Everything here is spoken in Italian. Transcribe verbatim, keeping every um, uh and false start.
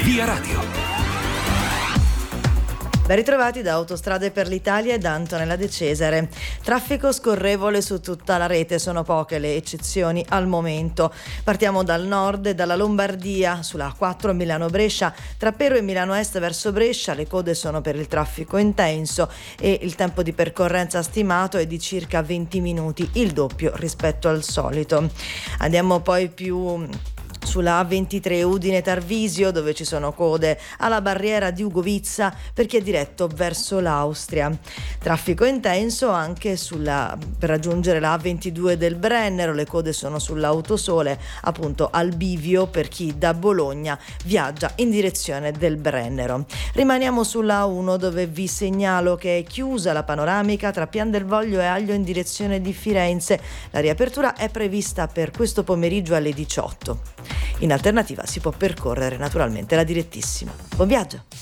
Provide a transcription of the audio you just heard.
Via Radio. Ben ritrovati da Autostrade per l'Italia e da Antonella De Cesare. Traffico scorrevole su tutta la rete, sono poche le eccezioni al momento. Partiamo dal nord e dalla Lombardia, sulla A quattro Milano-Brescia, tra Pero e Milano Est verso Brescia, le code sono per il traffico intenso e il tempo di percorrenza stimato è di circa venti minuti, il doppio rispetto al solito. Andiamo poi più sulla A ventitré Udine-Tarvisio, dove ci sono code alla barriera di Ugovizza per chi è diretto verso l'Austria. Traffico intenso anche sulla, per raggiungere la A ventidue del Brennero, le code sono sull'Autosole, appunto al bivio per chi da Bologna viaggia in direzione del Brennero. Rimaniamo sulla A uno, dove vi segnalo che è chiusa la panoramica tra Pian del Voglio e Aglio in direzione di Firenze. La riapertura è prevista per questo pomeriggio alle diciotto. In alternativa si può percorrere naturalmente la direttissima. Buon viaggio!